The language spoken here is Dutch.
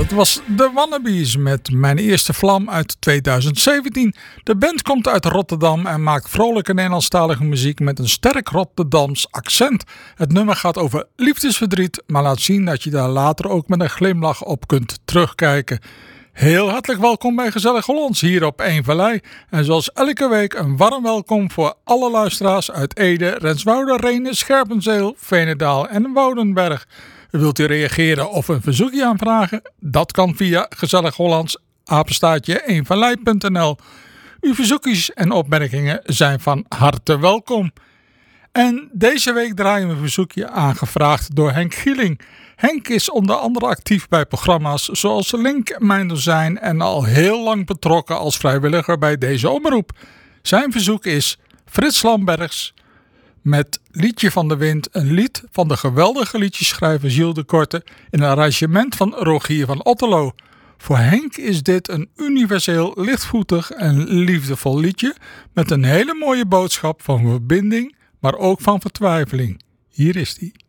Dat was de Wannabes met Mijn Eerste Vlam uit 2017. De band komt uit Rotterdam en maakt vrolijke Nederlandstalige muziek met een sterk Rotterdams accent. Het nummer gaat over liefdesverdriet, maar laat zien dat je daar later ook met een glimlach op kunt terugkijken. Heel hartelijk welkom bij Gezellig Hollands hier op Eén Vallei. En zoals elke week een warm welkom voor alle luisteraars uit Ede, Renswoude, Rhenen, Scherpenzeel, Veenendaal en Woudenberg. Wilt u reageren of een verzoekje aanvragen? Dat kan via gezellighollands@eenvallei.nl. Uw verzoekjes en opmerkingen zijn van harte welkom. En deze week draaien we een verzoekje aangevraagd door Henk Gieling. Henk is onder andere actief bij programma's zoals Link, Mijn Dozijn en al heel lang betrokken als vrijwilliger bij deze omroep. Zijn verzoek is Frits Lambergs met Liedje van de Wind, een lied van de geweldige liedjeschrijver Gilles de Korte in een arrangement van Rogier van Otterlo. Voor Henk is dit een universeel, lichtvoetig en liefdevol liedje met een hele mooie boodschap van verbinding, maar ook van vertwijfeling. Hier is die.